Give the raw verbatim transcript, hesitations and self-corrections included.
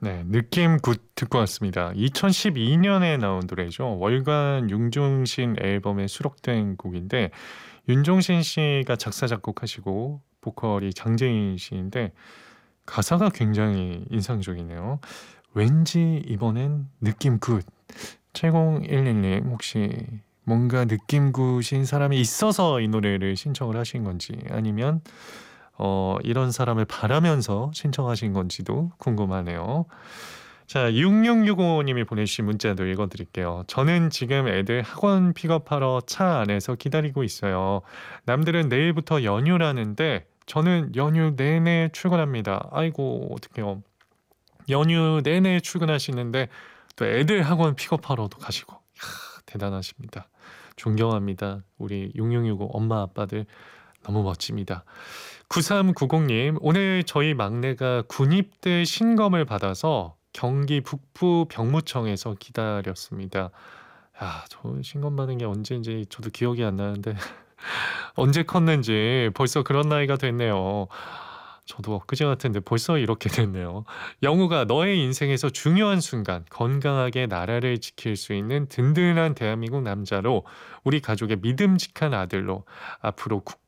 네. 느낌 굿 듣고 왔습니다. 이천십이 년에 나온 노래죠. 월간 윤종신 앨범에 수록된 곡인데 윤종신 씨가 작사 작곡하시고 보컬이 장재인 씨인데 가사가 굉장히 인상적이네요. 왠지 이번엔 느낌 굿. 칠공일일 님 혹시 뭔가 느낌 굿인 사람이 있어서 이 노래를 신청을 하신 건지 아니면 어 이런 사람을 바라면서 신청하신 건지도 궁금하네요. 자, 육육육오 님이 보내주신 문자도 읽어드릴게요. 저는 지금 애들 학원 픽업하러 차 안에서 기다리고 있어요. 남들은 내일부터 연휴라는데 저는 연휴 내내 출근합니다. 아이고 어떡해요. 연휴 내내 출근하시는데 또 애들 학원 픽업하러도 가시고 이야, 대단하십니다. 존경합니다. 우리 육육육오 엄마 아빠들 너무 멋집니다. 구삼구공 님 오늘 저희 막내가 군입대 신검을 받아서 경기 북부 병무청에서 기다렸습니다. 야, 저 신검 받은 게 언제인지 저도 기억이 안 나는데 언제 컸는지 벌써 그런 나이가 됐네요. 저도 엊그제 같은데 벌써 이렇게 됐네요. 영우가 너의 인생에서 중요한 순간 건강하게 나라를 지킬 수 있는 든든한 대한민국 남자로 우리 가족의 믿음직한 아들로 앞으로